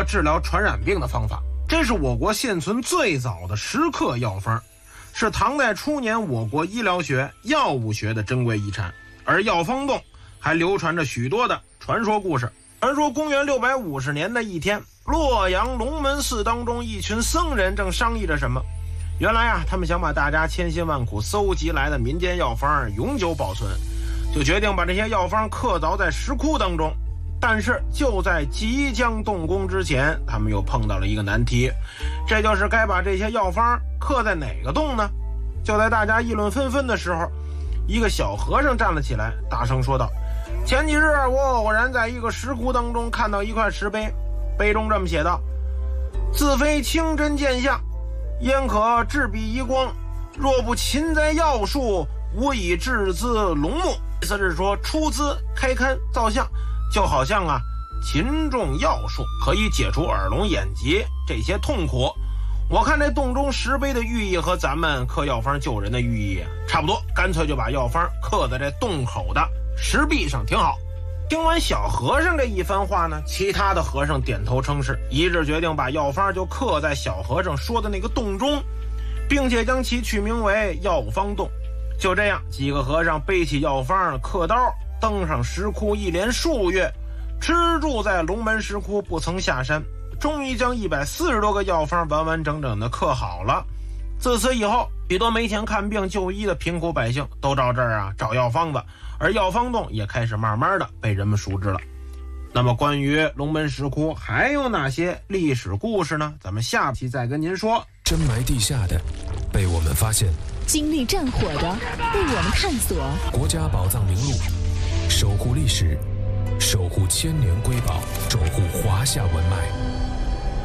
和治疗传染病的方法。这是我国现存最早的食客药方，是唐代初年我国医疗学、药物学的珍贵遗产。而药方洞还流传着许多的传说故事。传说公元650年的一天，洛阳龙门寺当中，一群僧人正商议着什么。原来他们想把大家千辛万苦搜集来的民间药方永久保存，就决定把这些药方刻凿在石窟当中。但是就在即将动工之前，他们又碰到了一个难题，这就是该把这些药方刻在哪个洞呢？就在大家议论纷纷的时候，一个小和尚站了起来，大声说道：前几日我偶然在一个石窟当中看到一块石碑，碑中这么写道：自非清真见相，焉可制彼遗光？若不勤栽药树，无以制资龙木。意思是说，出资开龛造像，就好像勤种药树可以解除耳聋眼疾这些痛苦。我看这洞中石碑的寓意和咱们刻药方救人的寓意差不多，干脆就把药方刻在这洞口的石壁上挺好。听完小和尚这一番话呢，其他的和尚点头称是，一致决定把药方就刻在小和尚说的那个洞中，并且将其取名为药方洞。就这样，几个和尚背起药方刻刀，登上石窟，一连数月吃住在龙门石窟，不曾下山，终于将140多个药方完完整整的刻好了。自此以后，许多没钱看病就医的贫苦百姓都到这儿找药方子，而药方洞也开始慢慢的被人们熟知了。那么关于龙门石窟还有哪些历史故事呢？咱们下期再跟您说。 深埋地下的被我们发现， 经历战火的被我们探索， 国家宝藏名录，守护历史，守护千年瑰宝，守护华夏文脉。